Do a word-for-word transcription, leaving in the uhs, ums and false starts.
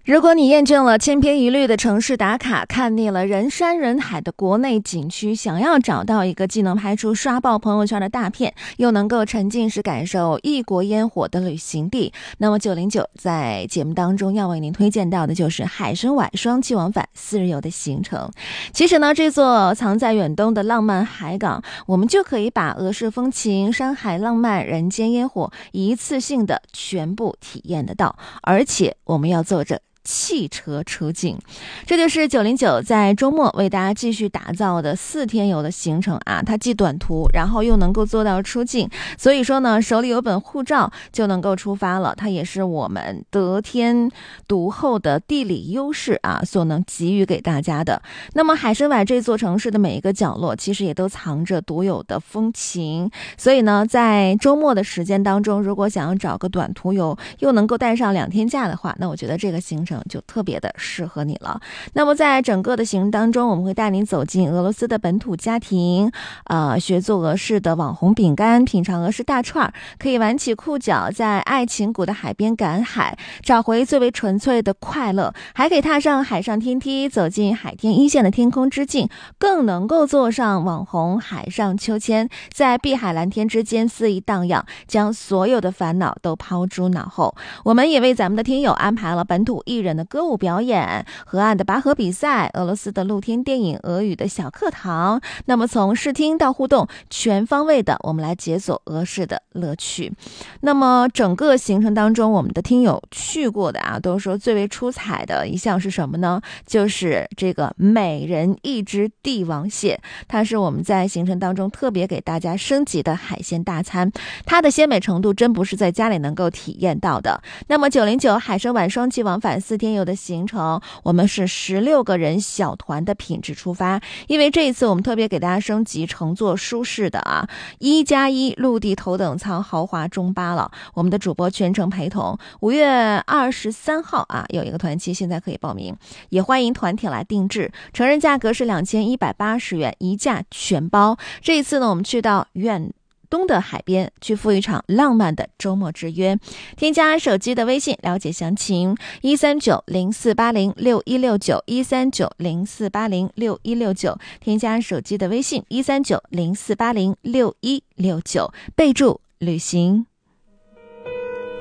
如果你厌倦了千篇一律的城市打卡，看腻了人山人海的国内景区，想要找到一个既能拍出刷爆朋友圈的大片，又能够沉浸式感受异国烟火的旅行地，那么九零九在节目当中要为您推荐到的就是海参崴双栖往返四日游的行程。其实呢，这座藏在远东的浪漫海港，我们就可以把俄式风情、山海浪漫、人间烟火一次性的全部体验得到，而且我们要坐着汽车出境。这就是九零九在周末为大家继续打造的四天游的行程啊，它既短途，然后又能够做到出境，所以说呢，手里有本护照就能够出发了。它也是我们得天独厚的地理优势啊，所能给予给大家的。那么海参崴这座城市的每一个角落，其实也都藏着独有的风情，所以呢，在周末的时间当中，如果想要找个短途游，又能够带上两天假的话，那我觉得这个行程就特别的适合你了。那么在整个的行程当中，我们会带您走进俄罗斯的本土家庭，呃，学做俄式的网红饼干，品尝俄式大串，可以挽起裤脚，在爱琴谷的海边赶海，找回最为纯粹的快乐，还可以踏上海上天梯，走进海天一线的天空之境，更能够坐上网红海上秋千，在碧海蓝天之间肆意荡漾，将所有的烦恼都抛诸脑后。我们也为咱们的听友安排了本土艺人的歌舞表演、河岸的拔河比赛、俄罗斯的露天电影、俄语的小课堂。那么从视听到互动，全方位的我们来解锁俄式的乐趣。那么整个行程当中，我们的听友去过的啊，都说最为出彩的一项是什么呢？就是这个每人一只帝王蟹，它是我们在行程当中特别给大家升级的海鲜大餐，它的鲜美程度真不是在家里能够体验到的。那么九零九海参崴双栖往返四天游的行程，我们是十六个人小团的品质出发，因为这一次我们特别给大家升级乘坐舒适的啊一加一陆地头等舱豪华中巴了，我们的主播全程陪同。五月二十三号啊有一个团期，现在可以报名，也欢迎团体来定制，成人价格是两千一百八十元，一价全包。这一次呢，我们去到远东的海边，去赴一场浪漫的周末之约。添加手机的微信了解详情，一三九零四八零六一六九一三九零四八零六一六九，添加手机的微信一三九零四八零六一六九，备注旅行。